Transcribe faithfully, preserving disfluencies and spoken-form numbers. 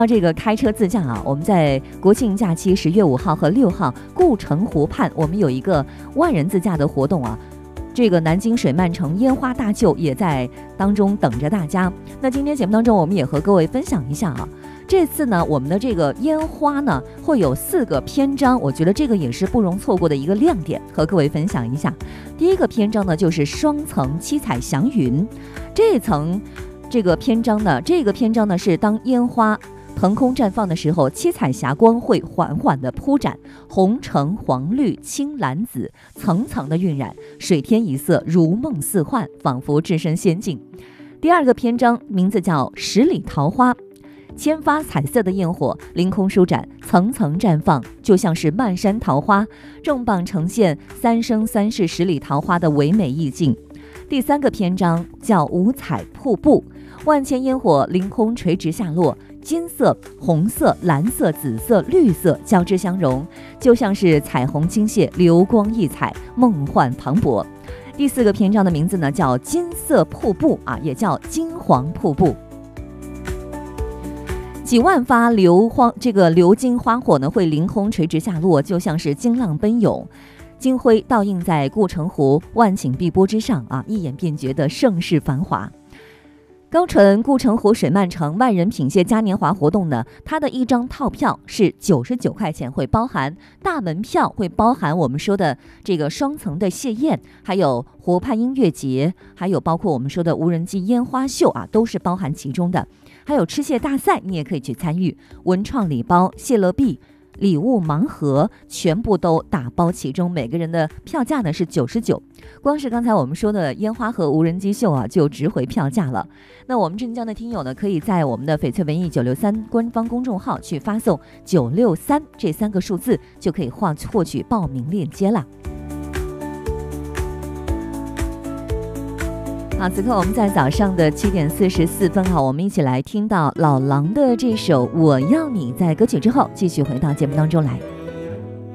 这个开车自驾啊，我们在国庆假期十月五号和六号，顾城湖畔我们有一个万人自驾的活动啊。这个南京水漫城烟花大秀也在当中等着大家。那今天节目当中，我们也和各位分享一下啊。这次呢，我们的这个烟花呢会有四个篇章，我觉得这个也是不容错过的一个亮点，和各位分享一下。第一个篇章呢就是双层七彩祥云，这层这个篇章呢，这个篇章呢是当烟花腾空绽放的时候，七彩霞光会缓缓地铺展，红橙黄绿青蓝紫层层的晕染，水天一色，如梦似幻，仿佛置身仙境。第二个篇章名字叫十里桃花，千发彩色的焰火凌空舒展，层层绽放，就像是漫山桃花，重磅呈现三生三世十里桃花的唯美意境。第三个篇章叫五彩瀑布，万千烟火凌空垂直下落，金色、红色、蓝色、紫色、绿色交织相融，就像是彩虹倾泻，流光溢彩，梦幻磅礴。第四个篇章的名字呢叫金色瀑布啊，也叫金黄瀑布。几万发流花这个流金花火呢会凌空垂直下落，就像是金浪奔涌，金辉倒映在顾城湖万顷碧波之上啊，一眼便觉得盛世繁华。高淳顾城湖水漫城万人品蟹嘉年华活动呢，它的一张套票是九十九块钱，会包含大门票，会包含我们说的这个双层的谢宴，还有湖畔音乐节，还有包括我们说的无人机烟花秀啊，都是包含其中的。还有吃蟹大赛，你也可以去参与，文创礼包、谢乐币、礼物盲盒全部都打包其中，每个人的票价呢是九十九。光是刚才我们说的烟花和无人机秀啊，就值回票价了。那我们镇江的听友呢，可以在我们的翡翠文艺九六三官方公众号去发送九六三这三个数字，就可以获获取报名链接了。好，此刻我们在早上的七点四十四分，好，我们一起来听到老狼的这首《我要你》。在歌曲之后，继续回到节目当中来。